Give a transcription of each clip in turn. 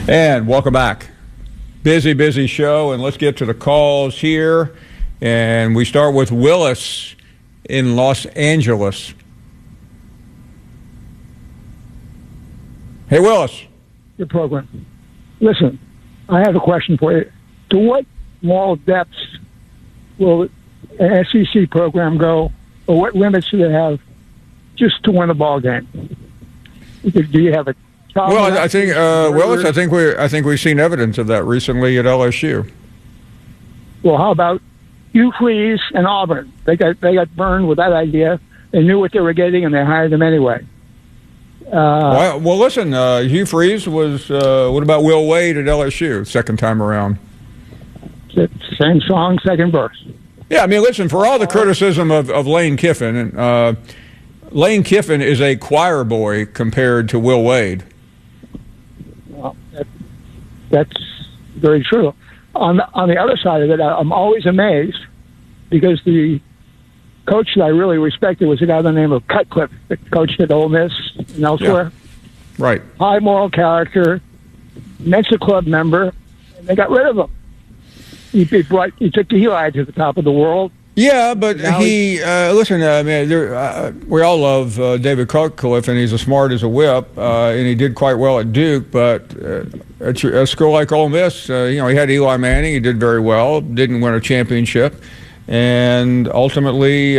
And welcome back. Busy show, and let's get to the calls here. And we start with Willis in Los Angeles. Hey, Willis. Your program. Listen, I have a question for you. To what moral depths will an SEC program go, or what limits do they have just to win a ball game? Do you have a Well, I think Willis. I think we've seen evidence of that recently at LSU. Well, how about Hugh Freeze and Auburn? They got burned with that idea. They knew what they were getting, and they hired them anyway. Well, listen. Hugh Freeze was. What about Will Wade at LSU? Second time around. Same song, second verse. Yeah, I mean, listen. For all the criticism of Lane Kiffin, Lane Kiffin is a choir boy compared to Will Wade. Well, that's very true. On the other side of it, I'm always amazed because the coach that I really respected was a guy by the name of Cutcliffe that coached at Ole Miss and elsewhere. Yeah. Right. High moral character, Mensa Club member, and they got rid of him. He took Eli to the top of the world. Yeah, but listen, we all love David Cutcliffe, and he's as smart as a whip, and he did quite well at Duke, but at a school like Ole Miss, he had Eli Manning, he did very well, didn't win a championship, and ultimately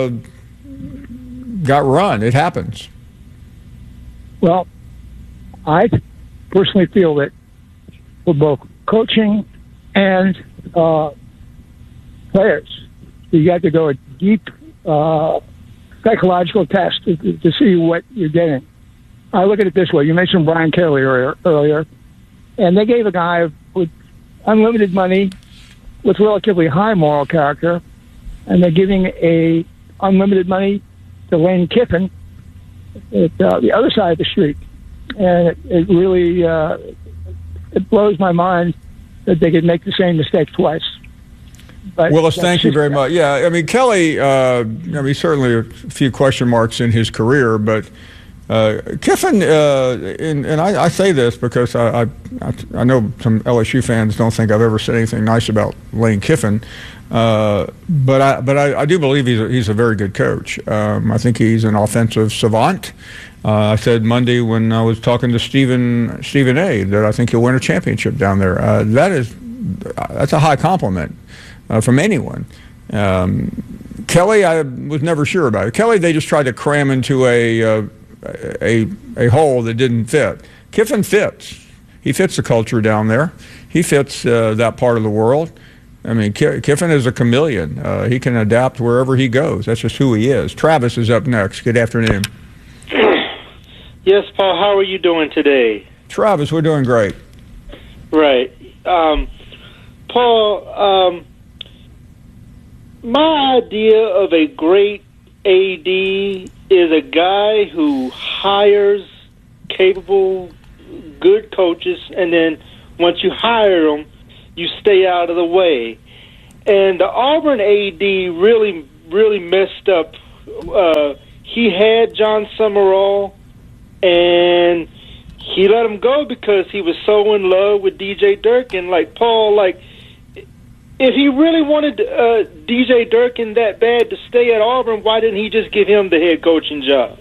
got run. It happens. Well, I personally feel that for both coaching and players, you got to go a deep psychological test to see what you're getting. I look at it this way. You mentioned Brian Kelly earlier, and they gave a guy with unlimited money with relatively high moral character, and they're giving unlimited money to Lane Kiffin at the other side of the street. And it really it blows my mind that they could make the same mistake twice. But Willis, thank you very much. Yeah, I mean, Kelly, certainly a few question marks in his career, but Kiffin, and I say this because I know some LSU fans don't think I've ever said anything nice about Lane Kiffin, but I do believe he's a very good coach. I think he's an offensive savant. I said Monday when I was talking to Stephen A. that I think he'll win a championship down there. That's a high compliment from anyone. Kelly, I was never sure about it. Kelly, they just tried to cram into a hole that didn't fit. Kiffin fits. He fits the culture down there. He fits that part of the world. I mean, Kiffin is a chameleon. He can adapt wherever he goes. That's just who he is. Travis is up next. Good afternoon. Yes, Paul, how are you doing today? Travis, we're doing great. Right. Paul, my idea of a great AD is a guy who hires capable, good coaches, and then once you hire them, you stay out of the way. And the Auburn AD really messed up. He had John Summerall, and he let him go because he was so in love with DJ Durkin. Like, Paul, if he really wanted DJ Durkin that bad to stay at Auburn, why didn't he just give him the head coaching job?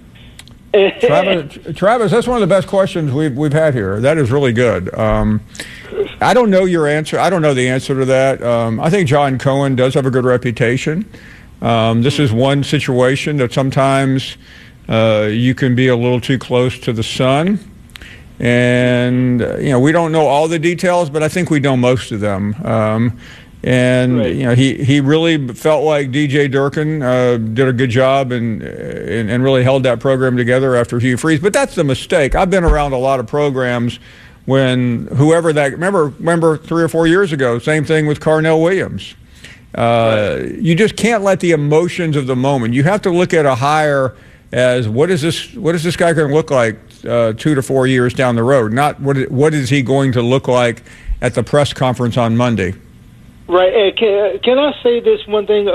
Travis, that's one of the best questions we've had here. That is really good. I don't know your answer. I don't know the answer to that. I think John Cohen does have a good reputation. This is one situation that sometimes you can be a little too close to the sun. And, we don't know all the details, but I think we know most of them. Right. He really felt like DJ Durkin did a good job and really held that program together after Hugh Freeze. But that's the mistake. I've been around a lot of programs when remember 3 or 4 years ago, same thing with Carnell Williams. You just can't let the emotions of the moment. You have to look at a hire as what is this guy going to look like 2 to 4 years down the road, not what is he going to look like at the press conference on Monday. Right. Can I say this one thing?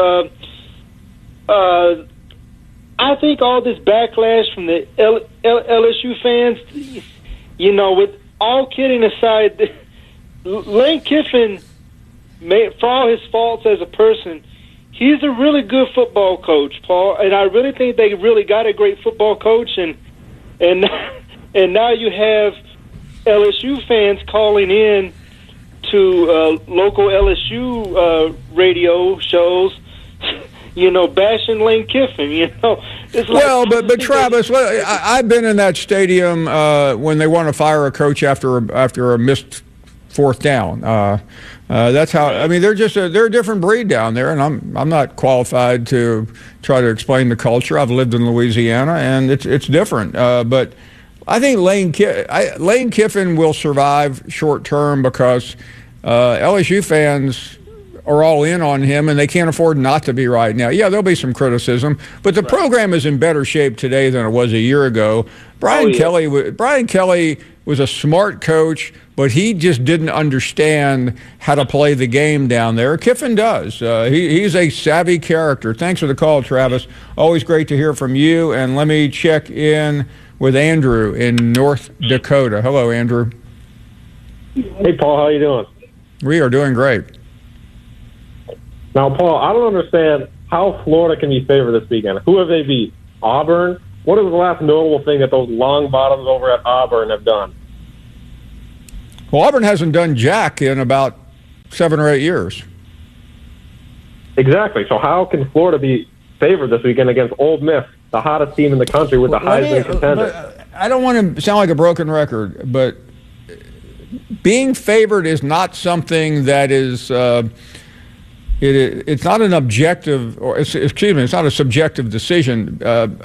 I think all this backlash from the LSU fans, all kidding aside, Lane Kiffin, for all his faults as a person, he's a really good football coach, Paul. And I really think they really got a great football coach. And now you have LSU fans calling in to local LSU radio shows, bashing Lane Kiffin. It's like, well, but Travis, I've been in that stadium when they want to fire a coach after a missed fourth down. That's how. I mean, they're a different breed down there, and I'm not qualified to try to explain the culture. I've lived in Louisiana, and it's different. But I think Lane Kiffin will survive short term because LSU fans are all in on him, and they can't afford not to be right now. Yeah, there'll be some criticism, but the program is in better shape today than it was a year ago. Brian Kelly was a smart coach, but he just didn't understand how to play the game down there. Kiffin does. He's a savvy character. Thanks for the call, Travis. Always great to hear from you. And let me check in with Andrew in North Dakota. Hello, Andrew. Hey, Paul. How you doing? We are doing great. Now, Paul, I don't understand how Florida can be favored this weekend. Who have they beat? Auburn? What is the last notable thing that those long bottoms over at Auburn have done? Well, Auburn hasn't done jack in about 7 or 8 years. Exactly. So how can Florida be favored this weekend against Ole Miss, the hottest team in the country with the Heisman contender? I don't want to sound like a broken record, but being favored is not something that is it's not an objective, or excuse me, it's not a subjective decision.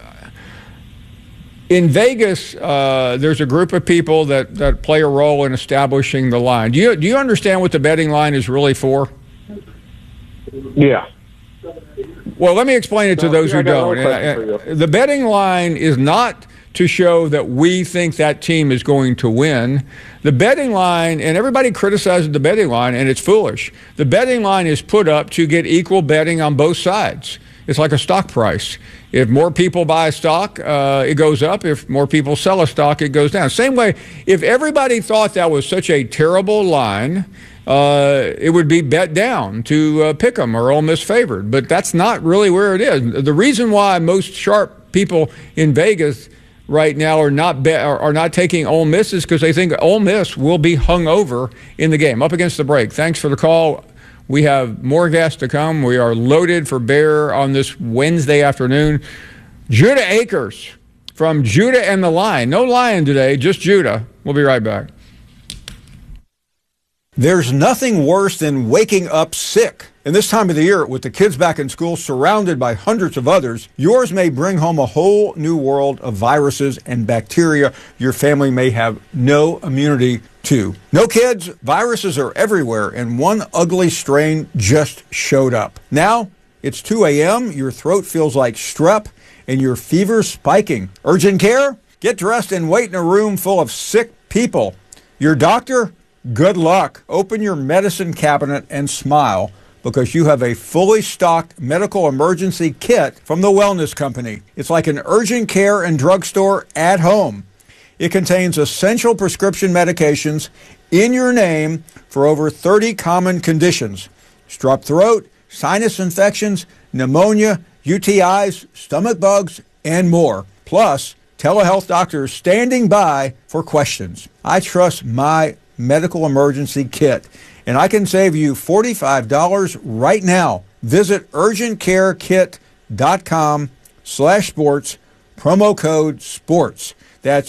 In Vegas, there's a group of people that play a role in establishing the line. Do you understand what the betting line is really for? Yeah. Well, let me explain it to those who don't. The betting line is not to show that we think that team is going to win. The betting line, and everybody criticizes the betting line, and it's foolish. The betting line is put up to get equal betting on both sides. It's like a stock price. If more people buy a stock, it goes up. If more people sell a stock, it goes down. Same way, if everybody thought that was such a terrible line, it would be bet down to pick 'em or Ole Miss favored. But that's not really where it is. The reason why most sharp people in Vegas right now are not taking Ole Miss is because they think Ole Miss will be hung over in the game. Up against the break. Thanks for the call. We have more guests to come. We are loaded for bear on this Wednesday afternoon. Judah Akers from Judah and the Lion. No Lion today, just Judah. We'll be right back. There's nothing worse than waking up sick. And this time of the year, with the kids back in school, surrounded by hundreds of others, yours may bring home a whole new world of viruses and bacteria your family may have no immunity to. No kids, viruses are everywhere, and one ugly strain just showed up. Now, it's 2 a.m., your throat feels like strep, and your fever's spiking. Urgent care? Get dressed and wait in a room full of sick people. Your doctor? Good luck. Open your medicine cabinet and smile, because you have a fully stocked medical emergency kit from the Wellness Company. It's like an urgent care and drugstore at home. It contains essential prescription medications in your name for over 30 common conditions: strep throat, sinus infections, pneumonia, UTIs, stomach bugs, and more. Plus, telehealth doctors standing by for questions. I trust my medical emergency kit, and I can save you $45 right now. Visit urgentcarekit.com/sports, promo code SPORTS. That's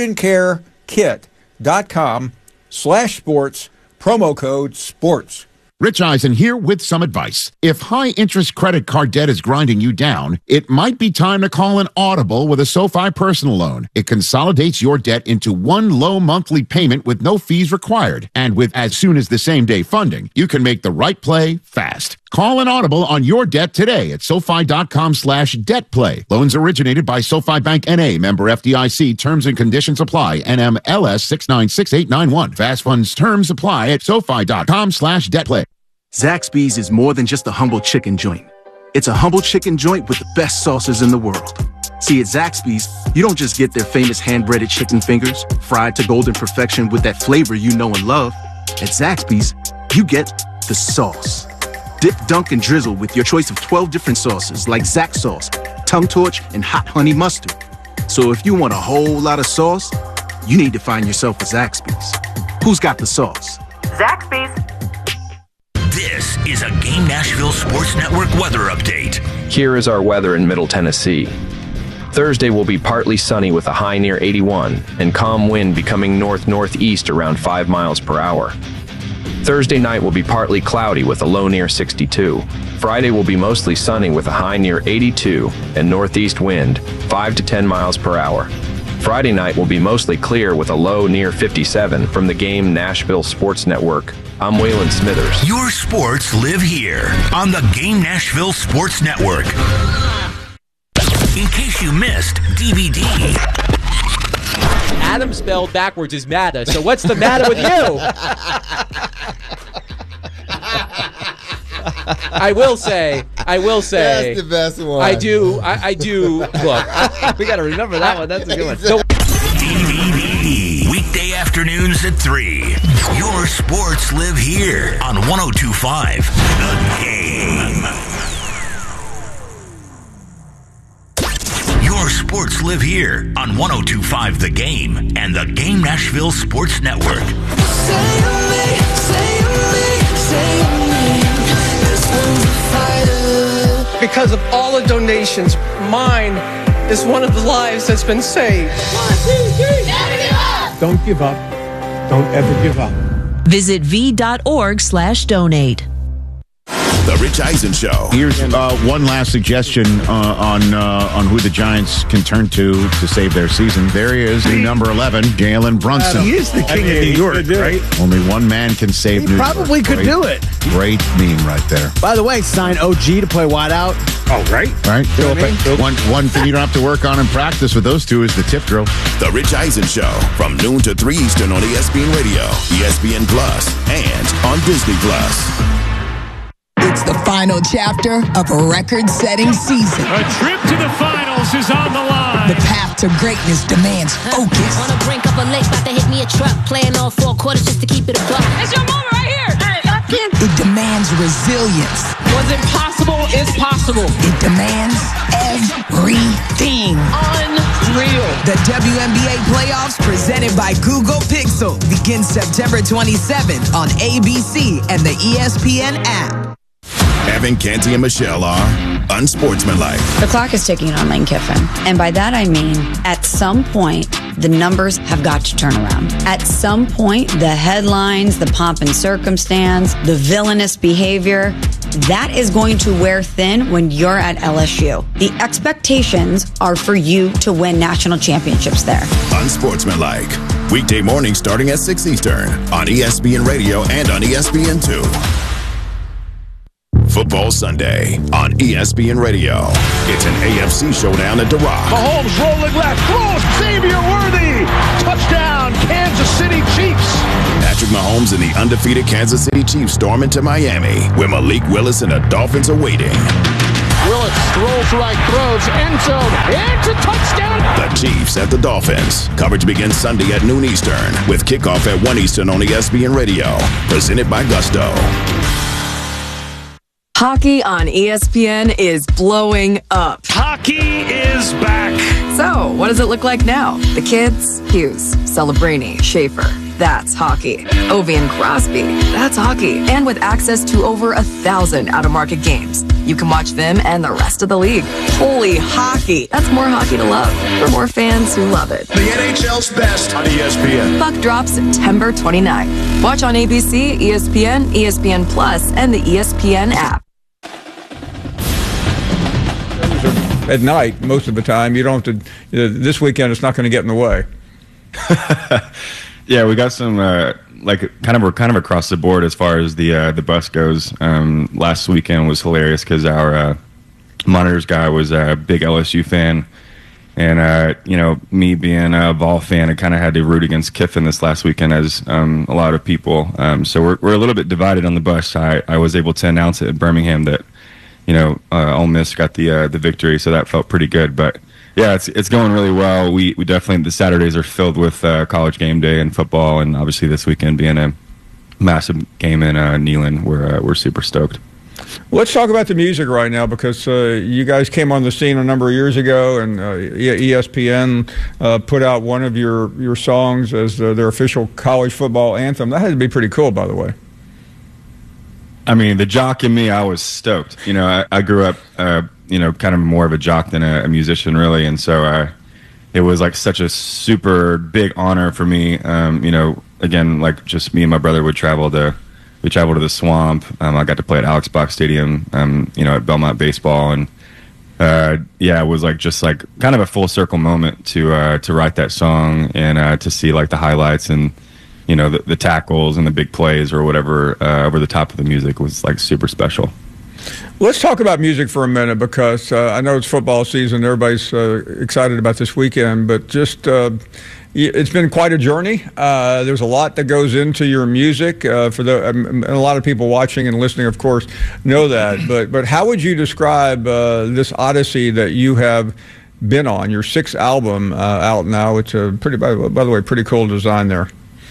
urgentcarekit.com/sports, promo code SPORTS. Rich Eisen here with some advice. If high-interest credit card debt is grinding you down, it might be time to call an Audible with a SoFi personal loan. It consolidates your debt into one low monthly payment with no fees required. And with as soon as the same-day funding, you can make the right play fast. Call an Audible on your debt today at SoFi.com/debtplay. Loans originated by SoFi Bank N.A., member FDIC. Terms and conditions apply. NMLS 696891. Fast funds terms apply at SoFi.com/debtplay. Zaxby's is more than just a humble chicken joint. It's a humble chicken joint with the best sauces in the world. See, at Zaxby's, you don't just get their famous hand-breaded chicken fingers, fried to golden perfection with that flavor you know and love. At Zaxby's, you get the sauce. Dip, dunk, and drizzle with your choice of 12 different sauces like Zax sauce, tongue torch, and hot honey mustard. So if you want a whole lot of sauce, you need to find yourself a Zaxby's. Who's got the sauce? Zaxby's. This is a Game Nashville Sports Network weather update. Here is our weather in Middle Tennessee. Thursday will be partly sunny with a high near 81 and calm wind becoming north-northeast around 5 miles per hour. Thursday night will be partly cloudy with a low near 62. Friday will be mostly sunny with a high near 82 and northeast wind 5 to 10 miles per hour. Friday night will be mostly clear with a low near 57. From the Game Nashville Sports Network, I'm Waylon Smithers. Your sports live here on the Game Nashville Sports Network. In case you missed DVD. Adam spelled backwards is Matta, so what's the matter with you? I will say. That's the best one. I do. Look, we got to remember that one. That's a good one. DVD. Weekday afternoons at 3. Your sports live here on 102.5 The Game. Your sports live here on 102.5 The Game and the Game Nashville Sports Network. Because of all the donations, mine is one of the lives that's been saved. 1, 2, 3. Never give up. Don't give up. Don't ever give up. Visit v.org/donate. The Rich Eisen Show. Here's one last suggestion on who the Giants can turn to save their season. There he is, the number 11, Jalen Brunson. He is the king of New York, right? Only one man can save New York. He probably could do it. Great meme right there. By the way, sign OG to play wide out. Oh, right. Right. One thing you don't have to work on in practice with those two is the tip drill. The Rich Eisen Show from noon to 3 Eastern on ESPN Radio, ESPN Plus, and on Disney Plus. It's the final chapter of a record-setting season. A trip to the finals is on the line. The path to greatness demands focus. On the brink of a lake, about to hit me a truck. Playing all 4 quarters just to keep it a buck. It's your moment right here. It demands resilience. What's impossible is possible. It demands everything. Unreal. The WNBA playoffs presented by Google Pixel begins September 27th on ABC and the ESPN app. Evan, Canty, and Michelle are unsportsmanlike. The clock is ticking on Lane Kiffin. And by that I mean, at some point, the numbers have got to turn around. At some point, the headlines, the pomp and circumstance, the villainous behavior, that is going to wear thin when you're at LSU. The expectations are for you to win national championships there. Unsportsmanlike. Weekday morning starting at 6 Eastern on ESPN Radio and on ESPN2. Football Sunday on ESPN Radio. It's an AFC showdown at The Rock. Mahomes rolling left, throws, Xavier Worthy, touchdown, Kansas City Chiefs. Patrick Mahomes and the undefeated Kansas City Chiefs storm into Miami, where Malik Willis and the Dolphins are waiting. Willis strolls right, throws, end zone, into touchdown. The Chiefs at the Dolphins. Coverage begins Sunday at noon Eastern, with kickoff at 1 Eastern on ESPN Radio. Presented by Gusto. Hockey on ESPN is blowing up. Hockey is back. So, what does it look like now? The kids? Hughes, Celebrini, Schaefer. That's hockey. Ovi and Crosby. That's hockey. And with access to over 1,000 out-of-market games, you can watch them and the rest of the league. Holy hockey. That's more hockey to love for more fans who love it. The NHL's best on ESPN. Puck drops September 29th. Watch on ABC, ESPN, ESPN Plus, and the ESPN app. At night, most of the time, you don't have to. This weekend, it's not going to get in the way. Yeah, we got some kind of across the board as far as the bus goes. Last weekend was hilarious because our monitors guy was a big LSU fan, and me being a Vol fan, I kind of had to root against Kiffin this last weekend, as a lot of people. So we're a little bit divided on the bus. I was able to announce it at Birmingham that Ole Miss got the victory, so that felt pretty good. But Yeah, it's going really well. We definitely, the Saturdays are filled with college game day and football, and obviously this weekend being a massive game in Neyland, we're super stoked. Let's talk about the music right now, because you guys came on the scene a number of years ago, and ESPN put out one of your songs as their official college football anthem. That had to be pretty cool, by the way. I mean, the jock in me, I was stoked. You know, I grew up, kind of more of a jock than a musician, really, and so it was like such a super big honor for me. Again, like just me and my brother would travel to the Swamp. I got to play at Alex Box Stadium, at Belmont baseball, and it was like just like kind of a full circle moment to write that song and to see like the highlights and the tackles and the big plays or whatever over the top of the music was like super special. Let's talk about music for a minute, because I know it's football season. Everybody's excited about this weekend, but just it's been quite a journey. There's a lot that goes into your music. And a lot of people watching and listening, of course, know that. But how would you describe this odyssey that you have been on? Your 6th album out now. It's a by the way, pretty cool design there.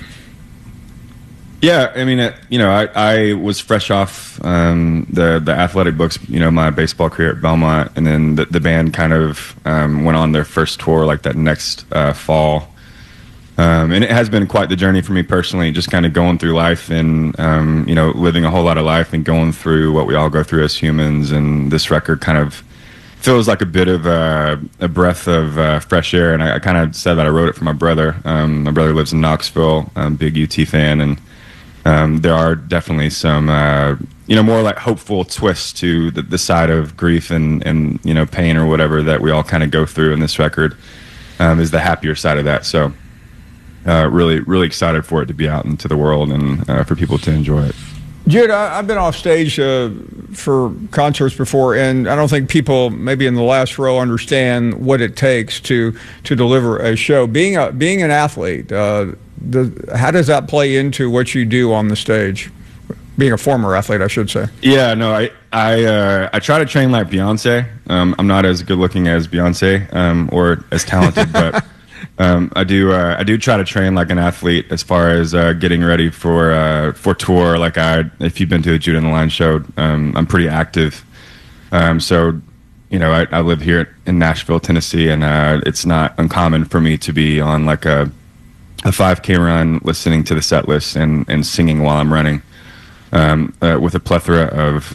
Yeah, I mean, I was fresh off the athletic books, my baseball career at Belmont, and then the band kind of went on their first tour like that next fall. And it has been quite the journey for me personally, just kind of going through life and, living a whole lot of life and going through what we all go through as humans. And this record kind of feels like a bit of a breath of fresh air. And I kind of said that I wrote it for my brother. My brother lives in Knoxville, big UT fan, and there are definitely some, more like hopeful twists to the side of grief and pain or whatever that we all kind of go through. And this record is the happier side of that. So really, really excited for it to be out into the world and for people to enjoy it. Jude, I've been off stage for concerts before, and I don't think people maybe in the last row understand what it takes to deliver a show. Being an athlete, how does that play into what you do on the stage? Being a former athlete, I should say. Yeah, no, I try to train like Beyonce. I'm not as good looking as Beyonce or as talented, but I do try to train like an athlete as far as getting ready for tour. Like if you've been to a Jude on the Line show, I'm pretty active. So I live here in Nashville, Tennessee, and it's not uncommon for me to be on like a 5K run, listening to the set list and singing while I'm running, with a plethora of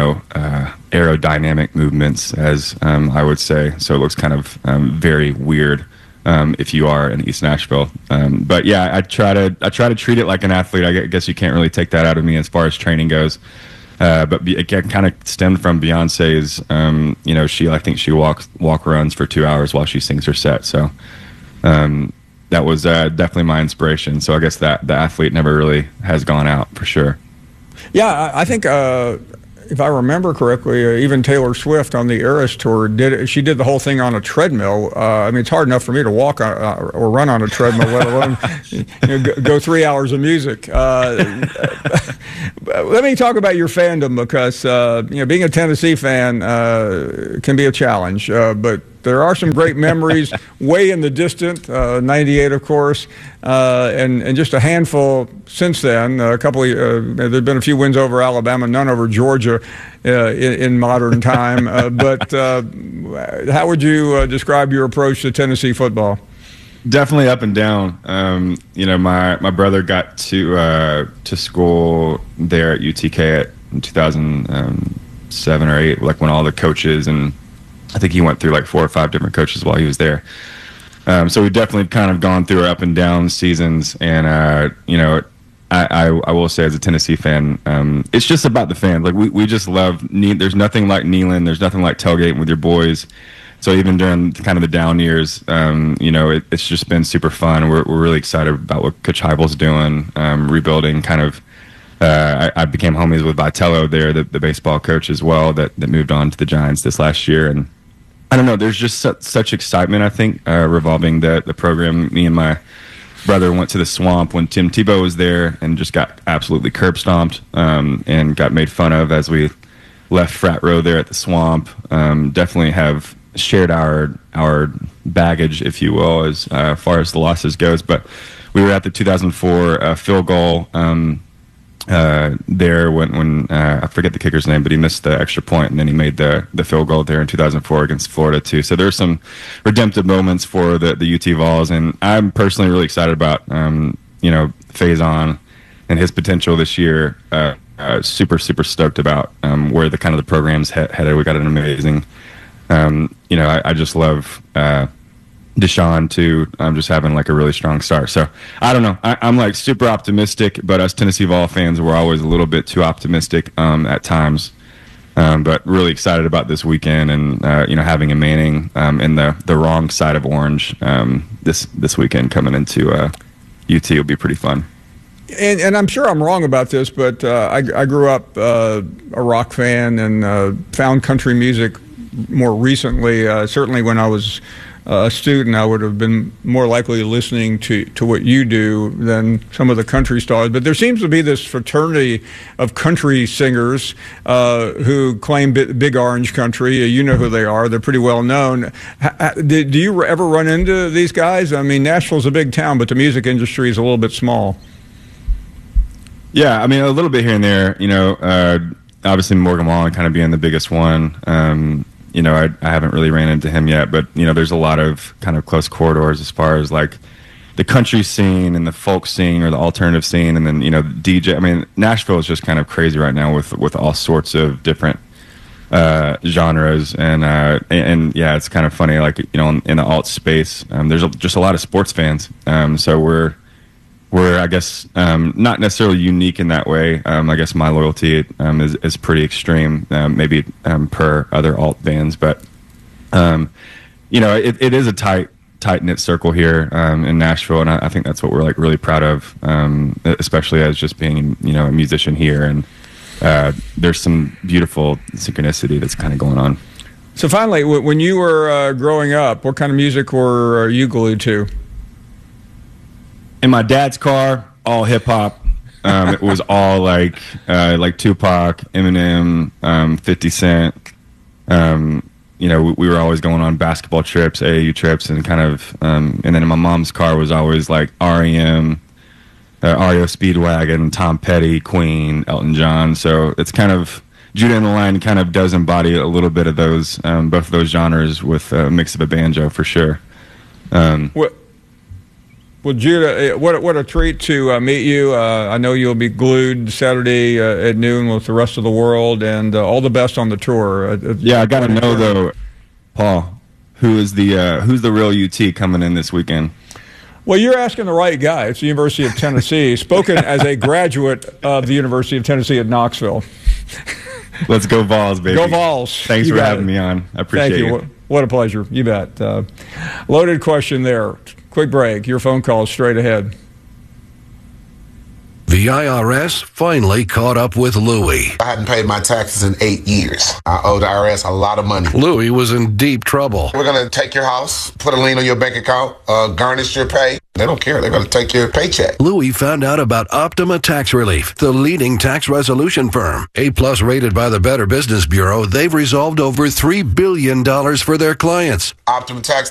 aerodynamic movements, as I would say. So it looks kind of very weird if you are in East Nashville. But yeah, I try to treat it like an athlete. I guess you can't really take that out of me as far as training goes. But it kind of stemmed from Beyonce's. I think she walk runs for 2 hours while she sings her set. So that was definitely my inspiration. So I guess that the athlete never really has gone out, for sure. Yeah, I think if I remember correctly, even Taylor Swift on the Eras tour she did the whole thing on a treadmill. I mean, it's hard enough for me to walk or run on a treadmill, let alone go 3 hours of music. Let me talk about your fandom, because being a Tennessee fan can be a challenge, but there are some great memories way in the distant, 98, of course, and just a handful since then. There have been a few wins over Alabama, none over Georgia in modern time. But how would you describe your approach to Tennessee football? Definitely up and down. My brother got to school there at UTK in 2007 or 8, like when all the coaches, and I think he went through like 4 or 5 different coaches while he was there. So we've definitely kind of gone through up and down seasons. And, I will say, as a Tennessee fan, it's just about the fans. Like we just love, there's nothing like Neyland. There's nothing like tailgating with your boys. So even during kind of the down years, it's just been super fun. We're really excited about what Coach Heupel's doing, rebuilding kind of. I became homies with Vitello there, the baseball coach as well, that moved on to the Giants this last year. And I don't know, there's just such excitement, I think, revolving the program. Me and my brother went to the Swamp when Tim Tebow was there and just got absolutely curb stomped and got made fun of as we left Frat Row there at the Swamp. Definitely have shared our baggage, if you will, as far as the losses goes. But we were at the 2004 field goal there when I forget the kicker's name, but he missed the extra point, and then he made the field goal there in 2004 against Florida too. So there's some redemptive moments for the UT Vols, and I'm personally really excited about Faison and his potential this year. Super stoked about where the kind of the program's headed. We got an amazing, I just love Deshaun too. I'm just having like a really strong start. So I don't know. I'm like super optimistic, but us Tennessee Vol fans were always a little bit too optimistic at times. But really excited about this weekend, and having a Manning in the wrong side of orange this weekend coming into UT will be pretty fun. And I'm sure I'm wrong about this, but I grew up a rock fan and found country music more recently. Certainly when I was a student, I would have been more likely listening to what you do than some of the country stars. But there seems to be this fraternity of country singers who claim Big Orange Country. You know who they are. They're pretty well known. Do you ever run into these guys? I mean, Nashville's a big town, but the music industry is a little bit small. Yeah, I mean, a little bit here and there. Obviously Morgan Wallen kind of being the biggest one. I haven't really ran into him yet, but there's a lot of kind of close corridors as far as like the country scene and the folk scene or the alternative scene, and then DJ. I mean, Nashville is just kind of crazy right now with all sorts of different genres, and yeah, it's kind of funny. Like in the alt space, there's just a lot of sports fans. So we're I guess not necessarily unique in that way. I guess my loyalty is pretty extreme, maybe per other alt bands, but it is a tight knit circle here in Nashville, and I think that's what we're like really proud of, especially as just being a musician here, and there's some beautiful synchronicity that's kind of going on. So finally, when you were growing up, what kind of music were you glued to? In my dad's car, all hip hop. It was all like Tupac, Eminem, 50 Cent. We were always going on basketball trips, AAU trips, and kind of. And then in my mom's car was always like REM, REO Speedwagon, Tom Petty, Queen, Elton John. So it's kind of Judah and the Lion kind of does embody a little bit of those, both of those genres with a mix of a banjo for sure. Well, Judah, what a treat to meet you. I know you'll be glued Saturday at noon with the rest of the world, and all the best on the tour. Yeah, I got to know though, Paul, who's the real UT coming in this weekend? Well, you're asking the right guy. It's the University of Tennessee, spoken as a graduate of the University of Tennessee at Knoxville. Let's go Vols, baby. Go Vols. Thanks for having me on. I appreciate it. Thank you. What a pleasure. You bet. Loaded question there. Quick break. Your phone call is straight ahead. The IRS finally caught up with Louie. I hadn't paid my taxes in 8 years. I owed the IRS a lot of money. Louie was in deep trouble. We're going to take your house, put a lien on your bank account, garnish your pay. They don't care. They're going to take your paycheck. Louie found out about Optima Tax Relief, the leading tax resolution firm. A+ rated by the Better Business Bureau, they've resolved over $3 billion for their clients. Optima Tax